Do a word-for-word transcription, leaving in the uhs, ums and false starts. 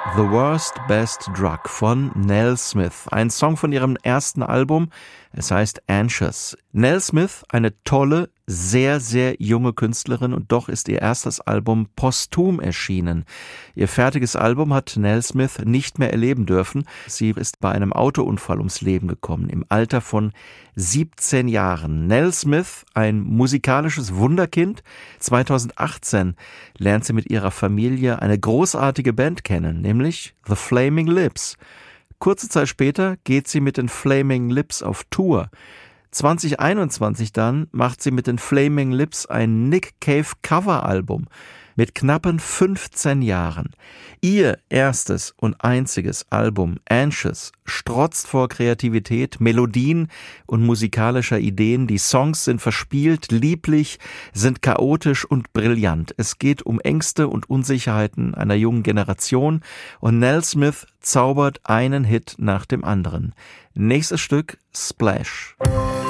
The Worst Best Drug von Nell Smith. Ein Song von ihrem ersten Album. Es heißt Anxious. Nell Smith, eine tolle, sehr, sehr junge Künstlerin und doch ist ihr erstes Album posthum erschienen. Ihr fertiges Album hat Nell Smith nicht mehr erleben dürfen. Sie ist bei einem Autounfall ums Leben gekommen, im Alter von siebzehn Jahren. Nell Smith, ein musikalisches Wunderkind. zweitausendachtzehn lernt sie mit ihrer Familie eine großartige Band kennen, nämlich The Flaming Lips. Kurze Zeit später geht sie mit den Flaming Lips auf Tour. zwanzig einundzwanzig dann macht sie mit den Flaming Lips ein Nick Cave Coveralbum mit knappen fünfzehn Jahren. Ihr erstes und einziges Album Anxious strotzt vor Kreativität, Melodien und musikalischer Ideen. Die Songs sind verspielt, lieblich, sind chaotisch und brillant. Es geht um Ängste und Unsicherheiten einer jungen Generation und Nell Smith zaubert einen Hit nach dem anderen. Nächstes Stück Splash.